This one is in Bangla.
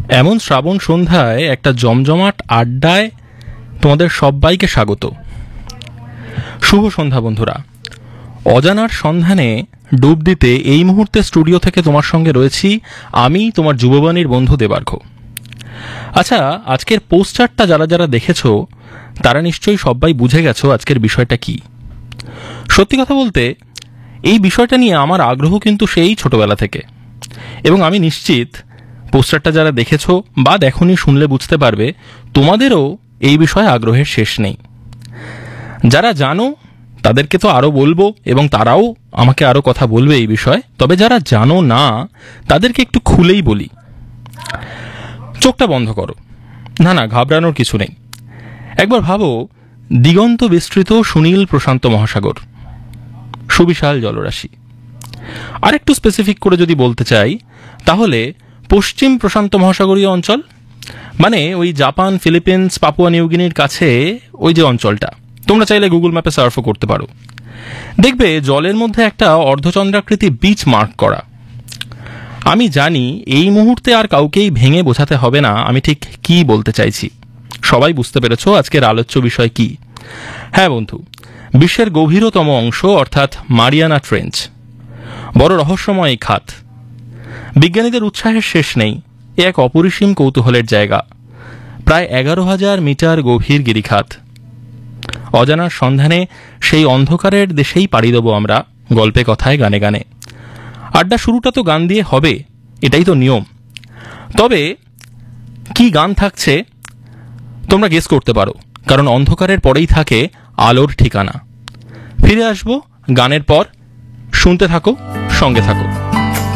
এমন শ্রাবণ সন্ধ্যায় একটা জমজমাট আড্ডায় তোমাদের সবাইকে স্বাগত। শুভ সন্ধ্যা বন্ধুরা। অজানার সন্ধানে ডুব দিতে এই মুহূর্তে স্টুডিও থেকে তোমার সঙ্গে রয়েছি আমি, তোমার যুববাণীর বন্ধু দেবার্ঘ। আচ্ছা, আজকের পোস্টারটা যারা যারা দেখেছো তারা নিশ্চয়ই সবাই বুঝে গেছো আজকের বিষয়টা কি। সত্যি কথা বলতে এই বিষয়টা নিয়ে আমার আগ্রহ কিন্তু সেই ছোটবেলা থেকে, এবং আমি নিশ্চিত পোস্টারটা যারা দেখেছো বা দেখোনি শুনলে বুঝতে পারবে তোমাদেরও এই বিষয়ে আগ্রহের শেষ নেই। যারা জানো তাদেরকে তো আরও বলবো এবং তারাও আমাকে আরও কথা বলবে এই বিষয়ে, তবে যারা জানো না তাদেরকে একটু খুলেই বলি। চোখটা বন্ধ করো, না ঘাবড়ানোর কিছু নেই। একবার ভাবো, দিগন্ত বিস্তৃত সুনীল প্রশান্ত মহাসাগর, সুবিশাল জলরাশি। আর একটু স্পেসিফিক করে যদি বলতে চাই তাহলে পশ্চিম প্রশান্ত মহাসাগরীয় অঞ্চল, মানে ওই জাপান, ফিলিপিন্স, পাপুয়া নিউগিনির কাছে ওই যে অঞ্চলটা, তোমরা চাইলে গুগল ম্যাপে সার্চও করতে পারো। দেখবে জলের মধ্যে একটা অর্ধচন্দ্রাকৃতি বিচ মার্ক করা। আমি জানি এই মুহূর্তে আর কাউকেই ভেঙে বোঝাতে হবে না আমি ঠিক কি বলতে চাইছি। সবাই বুঝতে পেরেছো আজকের আলোচ্য বিষয় কি। হ্যাঁ বন্ধু, বিশ্বের গভীরতম অংশ অর্থাৎ মারিয়ানা ট্রেঞ্চ। বড় রহস্যময় এই খাত। বিজ্ঞানীদের উৎসাহের শেষ নেই। এ এক অপরিসীম কৌতূহলের জায়গা। প্রায় 11,000 মিটার গভীর গিরিখাত। অজানার সন্ধানে সেই অন্ধকারের দেশেই পাড়ি দেবো আমরা, গল্পে কথায় গানে গানে। আড্ডা শুরুটা তো গান দিয়ে হবে, এটাই তো নিয়ম। তবে কি গান থাকছে তোমরা গেস করতে পারো, কারণ অন্ধকারের পরেই থাকে আলোর ঠিকানা। ফিরে আসবো গানের পর, শুনতে থাকো, সঙ্গে থাকো।